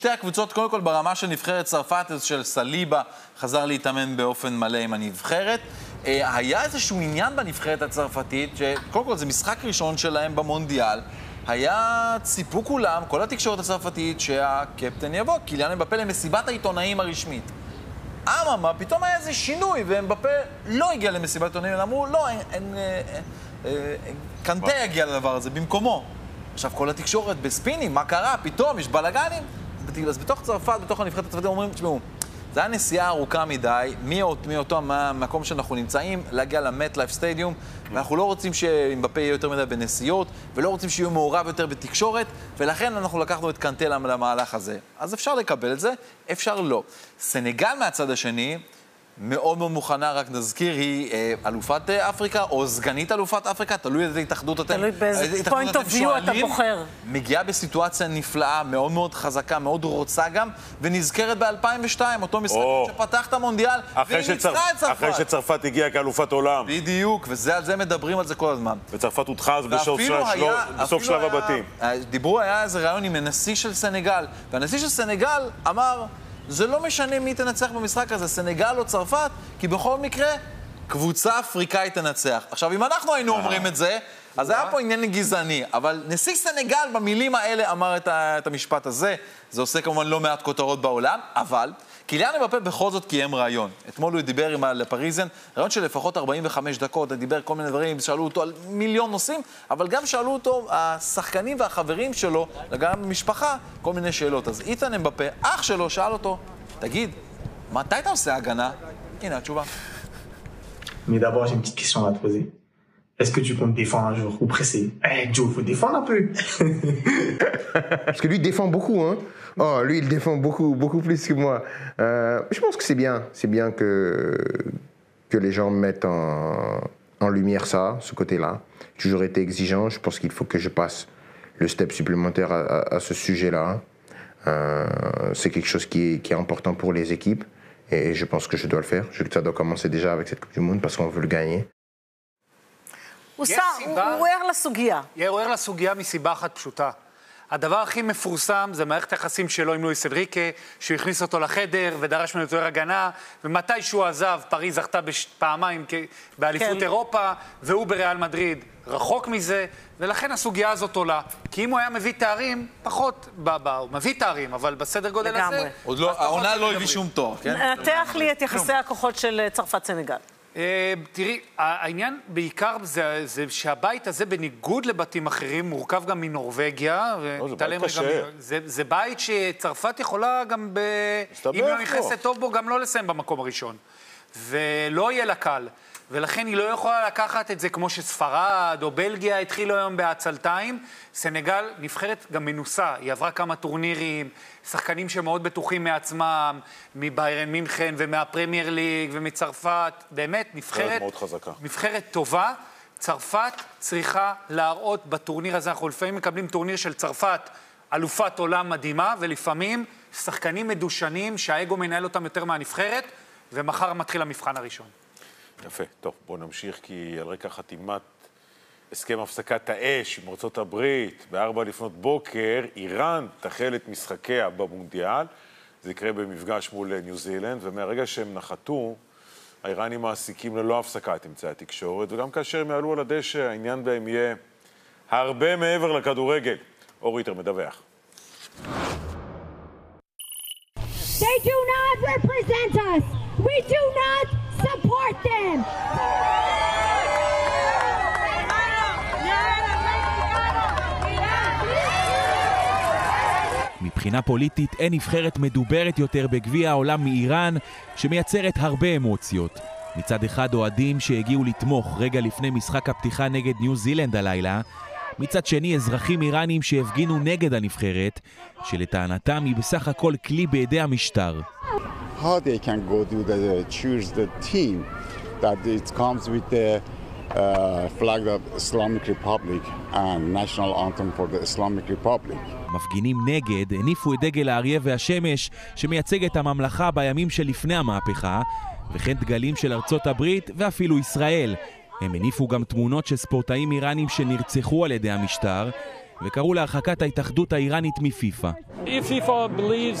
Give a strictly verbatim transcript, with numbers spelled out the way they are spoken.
שתי הקבוצות, קודם כל ברמה של נבחרת צרפת, של סליבה, חזר להתאמן באופן מלא עם הנבחרת. היה איזשהו עניין בנבחרת הצרפתית, שקודם כל זה משחק ראשון שלהם במונדיאל, היה ציפו כולם, כל התקשורת הצרפתית, שהקפטן יבוא, קיליאן אמבפה למסיבת העיתונאים הרשמית. אממה, פתאום היה איזה שינוי, ואמבפה לא הגיע למסיבת העיתונאים, הם אמרו, לא, אין, אין, אין, קנטה יגיע לדבר הזה במקומו. עכשיו, כל התקשורת בספינים, מה קרה? פתאום יש בלגנים. אז בתוך צרפת, בתוך הנבחרת הצרפתית, אומרים, תשמעו, זה היה נסיעה ארוכה מדי, מאותו מקום שאנחנו נמצאים, להגיע למט-לייף סטדיום, ואנחנו לא רוצים שאמבפה יהיה יותר מדי בנסיעות, ולא רוצים שיהיו מעורב יותר בתקשורת, ולכן אנחנו לקחנו את קנטה למהלך הזה. אז אפשר לקבל את זה, אפשר לא. סנגל מהצד השני, מאוד מאוד מוכנה, רק נזכיר, היא אלופת אפריקה, או סגנית אלופת אפריקה, תלוי איזה התאחדות אתם... תלוי באיזה point of view אתה בוחר. מגיעה בסיטואציה נפלאה, מאוד מאוד חזקה, מאוד רוצה גם, ונזכרת ב-אלפיים ושתיים, אותו משחק שפתח את המונדיאל, והיא ניצחה את צרפת. אחרי שצרפת הגיעה כאלופת עולם. בדיוק, ועל זה מדברים על זה כל הזמן. וצרפת הודחה אז בסוף שלב הבתים. דיברו, היה איזה רעיון עם הנשיא של סנגל, והנשיא של סנגל אמר, זה לא משנה מי תנצח במשחק הזה, סנגל או צרפת, כי בכל מקרה, קבוצה אפריקאית תנצח. עכשיו, אם אנחנו היינו אומרים את זה, אז היה פה עניין גזעני, אבל נשיא סנגל במילים האלה אמר את המשפט הזה, זה עושה כמובן לא מעט כותרות בעולם, אבל קיליאן אמבפה בכל זאת קיים רעיון. אתמול הוא דיבר עם לפריזן, רעיון של לפחות ארבעים וחמש דקות, דיבר כל מיני דברים, שאלו אותו על מיליון נושאים, אבל גם שאלו אותו השחקנים והחברים שלו, גם משפחה, כל מיני שאלות. אז איתן אמבפה, אח שלו, שאל אותו, תגיד, מתי אתה עושה הגנה? הנה התשובה. Mais d'abord, j'ai une petite question à te poser. Est-ce que tu comptes défendre un jour ou presser? Eh, Joe, faut défendre un peu. Parce que lui, il défend beaucoup, hein. Oh, lui, il défend beaucoup, beaucoup plus que moi. Euh, je pense que c'est bien. C'est bien que, que les gens mettent en, en lumière ça, ce côté-là. J'ai toujours été exigeant. Je pense qu'il faut que je passe le step supplémentaire à, à, à ce sujet-là. Euh, c'est quelque chose qui est, qui est important pour les équipes. Et je pense que je dois le faire. Je, ça doit commencer déjà avec cette Coupe du Monde parce qu'on veut le gagner. הוא ער לסוגיה. הוא ער לסוגיה מסיבה אחת פשוטה. הדבר הכי מפורסם זה מערכת היחסים שלו עם לואיס אנריקה, שהוא הכניס אותו לחדר ודרש ממנו יותר הגנה, ומתי שהוא עזב, פריז זכתה פעמיים באליפות אירופה, והוא בריאל מדריד רחוק מזה, ולכן הסוגיה הזאת עולה. כי אם הוא היה מביא תארים, פחות, הוא מביא תארים, אבל בסדר גודל הזה... העונה לא הביא שום תואר, כן? נתח לי את יחסי הכוחות של צרפת סנגל. תראי, העניין בעיקר זה, זה שהבית הזה בניגוד לבתים אחרים מורכב גם מנורווגיה. לא, זה בית קשה. זה, זה בית שצרפת יכולה גם, ב... אם לא נכנסת טוב בו, גם לא לסיים במקום הראשון. ולא יהיה לה קל. ולכן היא לא יכולה לקחת את זה כמו שספרד או בלגיה התחילו היום בעצלתיים. סנגל נבחרת גם מנוסה, היא עברה כמה טורנירים, שחקנים שמאוד בטוחים מעצמם, מביירן מינכן ומהפרמייר ליג ומצרפת, באמת נבחרת, נבחרת טובה. צרפת צריכה להראות בטורניר הזה, אנחנו לפעמים מקבלים טורניר של צרפת, אלופת עולם מדהימה, ולפעמים שחקנים מדושנים שהאגו מנהל אותם יותר מהנבחרת, ומחר מתחיל המבחן הראשון. יפה, טוב, בואו נמשיך, כי על רקע חתימת הסכם הפסקת האש עם ארצות הברית, בארבע לפנות בוקר, איראן תחל את משחקיה במונדיאל, זה יקרה במפגש מול ניו זילנד, ומהרגע שהם נחתו, האיראנים מעסיקים ללא הפסקת אמצעי התקשורת, וגם כאשר הם יעלו על הדשא, העניין בהם יהיה הרבה מעבר לכדורגל. אור ריטר מדווח. They do not represent us. We do not support them. מבחינה פוליטית אין נבחרת מדוברת יותר בגביע העולם מאיראן, שמייצרת הרבה אמוציות. מצד אחד אוהדים שהגיעו לתמוך רגע לפני משחק הפתיחה נגד ניו זילנד הלילה, מצד שני אזרחים איראנים שהפגינו נגד הנבחרת, שלטענתם היא בסך הכל כלי בידי המשטר. How they can go to the choose the team that it comes with the uh, flag of Islamic Republic and national anthem for the Islamic Republic. מפגינים נגד הניפו את דגל האריה והשמש שמייצג את הממלכה בימים שלפני המהפכה, וכן דגלים של ארצות הברית ואפילו ישראל. הם הניפו גם תמונות של ספורטאים איראנים שנרצחו על ידי המשטר, וקראו להרחקת ההתאחדות האיראנית מפיפ"א. If FIFA believes